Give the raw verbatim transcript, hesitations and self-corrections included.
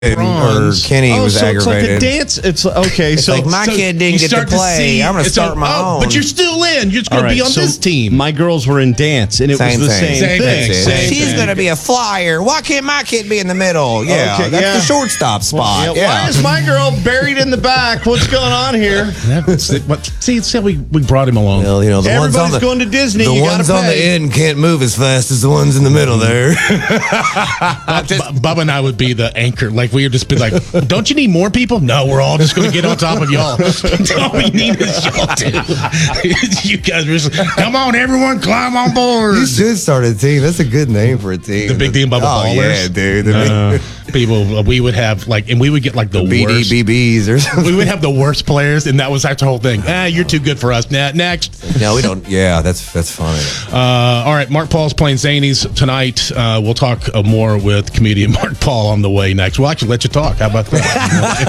or Kenny oh, was so aggravated. It's like a dance. It's okay. It's so like my so kid didn't get to play. To see, I'm going to start a, my oh, own. But you're still in. You're just going right, to be on so this team. My girls were in dance, and it same was the thing. same, same thing. thing. Same She's thing. going to be a flyer. Why can't my kid be in the middle? Yeah, Okay, that's yeah. the shortstop spot. Yeah, Yeah. Why is my girl buried in the back? What's going on here? That's it. What- See, it's how we, we brought him along. Well, you know, the Everybody's ones on the, going to Disney. The you ones gotta on the pay. end can't move as fast as the ones in the middle there. Bob, Bubba and I would be the anchor. Like, we would just be like, don't you need more people? No, we're all just going to get on top of y'all. All we need is y'all too. You guys are just, come on, everyone, climb on board. You should start a team. That's a good name for a team. The Big D and Bubba Oh, Ballers. yeah, dude. The Uh, people, we would have, like, and we would get, like, the, B D worst. B Bs or something. We would have the worst players, and that was our whole thing. Ah, you're too good for us. Nah, next. No, we don't. Yeah, that's that's funny. Uh, all right, Mark Paul's playing Zanies tonight. Uh, we'll talk uh, more with comedian Mark Paul on the way next. We'll actually let you talk. How about that?